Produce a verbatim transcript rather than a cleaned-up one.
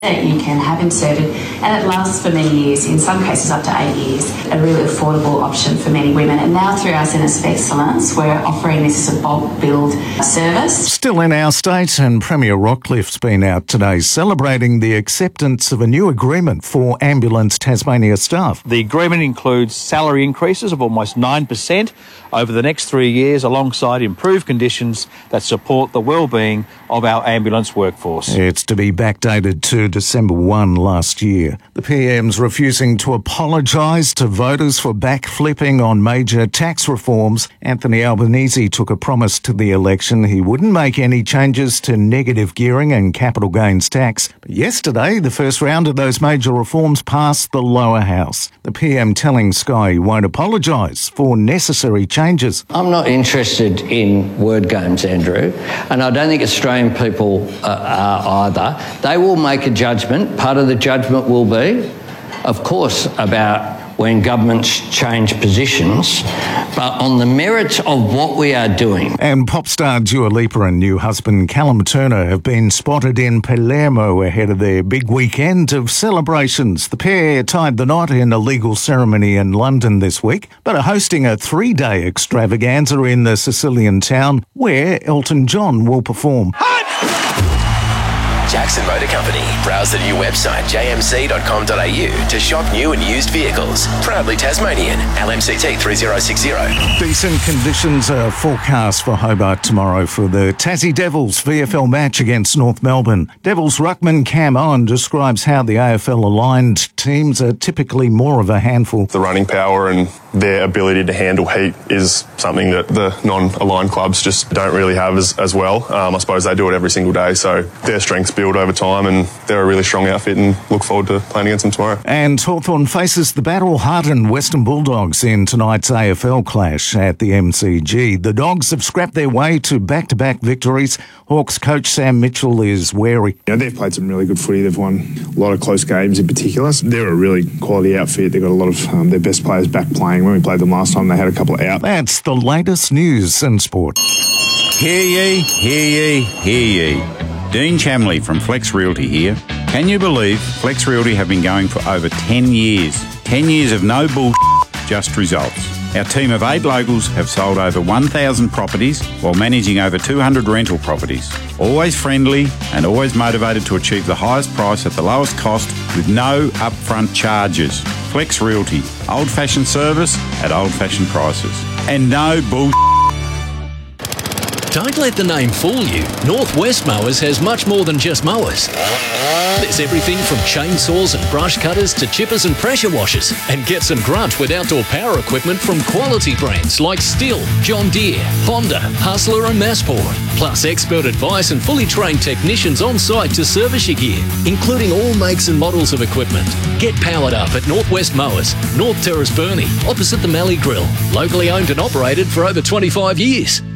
that you can have inserted, and it lasts for many years, in some cases up to eight years. A really affordable option for many women. And now through our Centres of Excellence, we're offering this as a bulk build service. Still in our state, and Premier Rockcliffe's been out today celebrating the acceptance of a new agreement for Ambulance Tasmania staff. The agreement includes salary increases of almost nine percent over the next three years, alongside improved conditions that support the well-being of our ambulance workforce. It's to be backdated to December first last year. The P M's refusing to apologise to voters for backflipping on major tax reforms. Anthony Albanese took a promise to the election he wouldn't make any changes to negative gearing and capital gains tax. But yesterday, the first round of those major reforms passed the lower house. The P M telling Sky he won't apologise for necessary changes. I'm not interested in word games, Andrew, and I don't think Australian people uh, are either. They will make a judgment. Part of the judgment will be, of course, about when governments change positions, but on the merits of what we are doing. And pop star Dua Lipa and new husband Callum Turner have been spotted in Palermo ahead of their big weekend of celebrations. The pair tied the knot in a legal ceremony in London this week, but are hosting a three-day extravaganza in the Sicilian town where Elton John will perform. Jackson Motor Company. Browse the new website j m c dot com dot a u to shop new and used vehicles. Proudly Tasmanian. L M C T three zero six zero. Decent conditions are forecast for Hobart tomorrow for the Tassie Devils V F L match against North Melbourne. Devils ruckman Cam Owen describes how the A F L-aligned teams are typically more of a handful. The running power and their ability to handle heat is something that the non-aligned clubs just don't really have as, as well. Um, I suppose they do it every single day, so their strengths build over time, and they're a really strong outfit, and look forward to playing against them tomorrow. And Hawthorn faces the battle-hardened Western Bulldogs in tonight's A F L clash at the M C G. The Dogs have scrapped their way to back-to-back victories. Hawks coach Sam Mitchell is wary. Yeah, they've played some really good footy. They've won a lot of close games in particular. They're a really quality outfit. They've got a lot of um, their best players back playing. When we played them last time, they had a couple out. That's the latest news and sport. Hear ye, hear ye, hear ye. Dean Chamley from Flex Realty here. Can you believe Flex Realty have been going for over ten years? ten years of no bullshit, just results. Our team of eight locals have sold over one thousand properties while managing over two hundred rental properties. Always friendly and always motivated to achieve the highest price at the lowest cost with no upfront charges. Flex Realty, old-fashioned service at old-fashioned prices. And no bullshit. Don't let the name fool you. Northwest Mowers has much more than just mowers. There's everything from chainsaws and brush cutters to chippers and pressure washers. And get some grunt with outdoor power equipment from quality brands like Stihl, John Deere, Honda, Hustler and Massport. Plus expert advice and fully trained technicians on site to service your gear, including all makes and models of equipment. Get powered up at Northwest Mowers, North Terrace Burnie, opposite the Mallee Grill. Locally owned and operated for over twenty-five years.